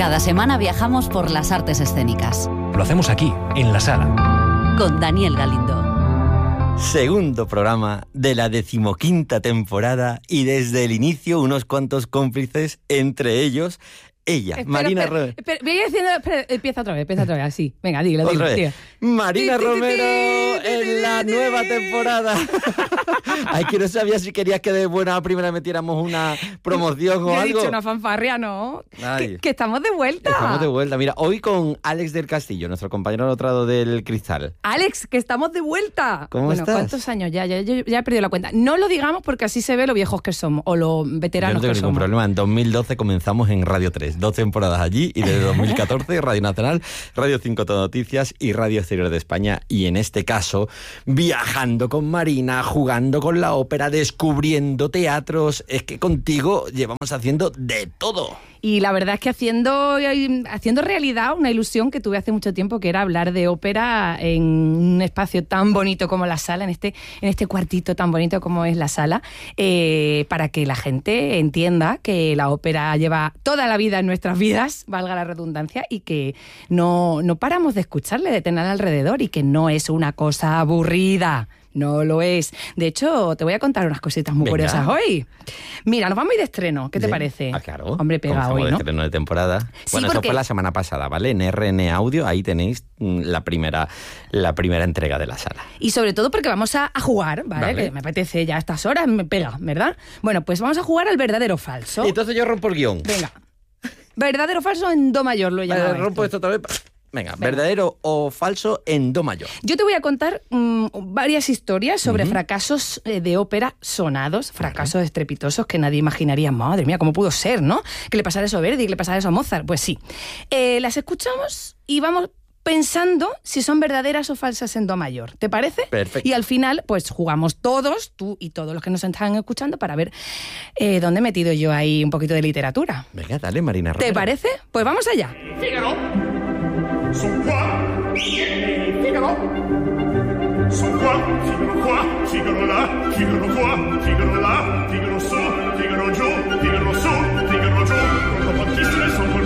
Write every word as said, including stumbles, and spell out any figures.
Cada semana viajamos por las artes escénicas. Lo hacemos aquí, en La Sala. Con Daniel Galindo. Segundo programa de la decimoquinta temporada y desde el inicio unos cuantos cómplices, entre ellos ella, espera, Marina espera, Romero. espera, voy diciendo, espera, empieza otra vez, empieza otra vez, así. Venga, dilo, dilo, Otra tío. vez. Marina Ti, ti, ti, Romero ti, ti, en la ti, ti, nueva ti. temporada. Ay, que no sabía si querías que de buena primera metiéramos una promoción o Yo he algo. dicho una fanfarria, ¿no? Ay. Que, que estamos de vuelta. Estamos de vuelta. Mira, hoy con Alex del Castillo, nuestro compañero al otro lado del cristal. Alex, que estamos de vuelta. ¿Cómo bueno, estás? ¿cuántos años ya? Ya, ya? ya he perdido la cuenta. No lo digamos porque así se ve lo viejos que somos o lo Yo veteranos no tengo que ningún somos. problema. En dos mil doce comenzamos en Radio tres. Dos temporadas allí y desde dos mil catorce Radio Nacional, Radio cinco Todo Noticias y Radio Exterior de España. Y en este caso, viajando con Marina, jugando con la ópera, descubriendo teatros. Es que contigo llevamos haciendo de todo. Y la verdad es que haciendo, haciendo realidad una ilusión que tuve hace mucho tiempo, que era hablar de ópera en un espacio tan bonito como la sala, en este, en este cuartito tan bonito como es la sala, eh, para que la gente entienda que la ópera lleva toda la vida en nuestras vidas, valga la redundancia, y que no, no paramos de escucharle, de tener alrededor, y que no es una cosa aburrida. No lo es. De hecho, te voy a contar unas cositas muy Venga. curiosas hoy. Mira, nos vamos a ir de estreno. ¿Qué te Sí. parece? Ah, claro. Hombre, pega Como hoy, de ¿no? estreno de temporada. Sí, bueno, eso porque- fue la semana pasada, ¿vale? En R N Audio, ahí tenéis mm, la primera, la primera entrega de la sala. Y sobre todo porque vamos a, a jugar, ¿vale? Vale. Que me apetece ya a estas horas, me pega, ¿verdad? Bueno, pues vamos a jugar al verdadero o falso. Y entonces yo rompo el guión. Venga. Verdadero o falso en do mayor lo he llamado. Vale, rompo esto otra vez. Venga, verdadero o falso en do mayor. Yo te voy a contar mm, varias historias sobre Ujú. fracasos eh, de ópera sonados, fracasos estrepitosos que nadie imaginaría. Madre mía, ¿cómo pudo ser, no? Que le pasara eso a Verdi, que le pasara eso a Mozart. Pues sí. Eh, las escuchamos y vamos pensando si son verdaderas o falsas en do mayor. ¿Te parece? Perfecto. Y al final, pues jugamos todos, tú y todos los que nos están escuchando, para ver eh, dónde he metido yo ahí un poquito de literatura. Venga, dale, Marina Romero. ¿Te parece? Pues vamos allá. Figaro. Son quoi? Figaro. Son quoi? Figaro quoi? Figaro là? Figaro quoi? Figaro là? Figaro so? Figaro giù? Figaro su? Figaro giù? Quando partissime son